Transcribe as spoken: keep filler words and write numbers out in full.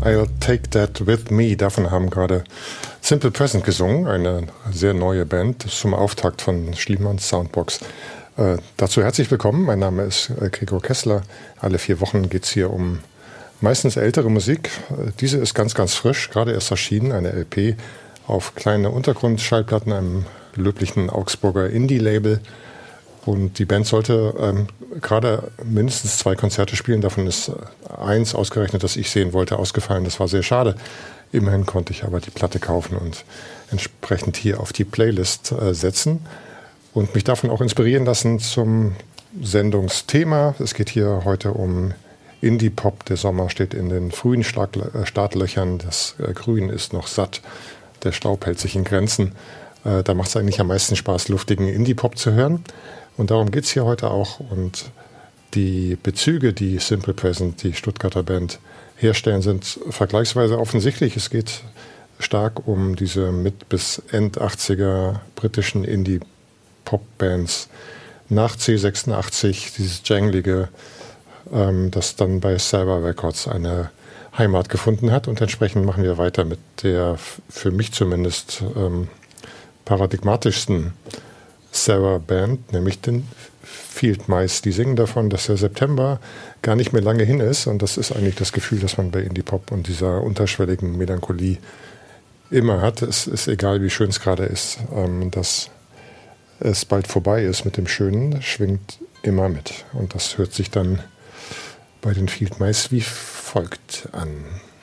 I'll Take That With Me. Davon haben gerade Simple Present gesungen, eine sehr neue Band zum Auftakt von Schliemanns Soundbox. Äh, dazu herzlich willkommen. Mein Name ist äh, Gregor Kessler. Alle vier Wochen geht es hier um meistens ältere Musik. Äh, diese ist ganz, ganz frisch, gerade erst erschienen, eine L P auf kleine Untergrundschallplatten, einem löblichen Augsburger Indie-Label. Und die Band sollte ähm, gerade mindestens zwei Konzerte spielen. Davon ist eins ausgerechnet, das ich sehen wollte, ausgefallen. Das war sehr schade. Immerhin konnte ich aber die Platte kaufen und entsprechend hier auf die Playlist äh, setzen und mich davon auch inspirieren lassen zum Sendungsthema. Es geht hier heute um Indie-Pop. Der Sommer steht in den frühen Schlag- äh, Startlöchern. Das äh, Grün ist noch satt. Der Staub hält sich in Grenzen. Äh, da macht es eigentlich am meisten Spaß, luftigen Indie-Pop zu hören. Und darum geht es hier heute auch. Und die Bezüge, die Simple Present, die Stuttgarter Band, herstellen, sind vergleichsweise offensichtlich. Es geht stark um diese Mit- bis End-achtziger britischen Indie-Pop-Bands. Nach C sechsundachtzig, dieses Janglige, ähm, das dann bei Sarah Records eine Heimat gefunden hat. Und entsprechend machen wir weiter mit der, für mich zumindest, ähm, paradigmatischsten Sarah Band, nämlich den Field Mice. Die singen davon, dass der September gar nicht mehr lange hin ist, und das ist eigentlich das Gefühl, das man bei Indie-Pop und dieser unterschwelligen Melancholie immer hat. Es ist egal, wie schön es gerade ist, ähm, dass es bald vorbei ist mit dem Schönen, schwingt immer mit. Und das hört sich dann bei den Field Mice wie folgt an.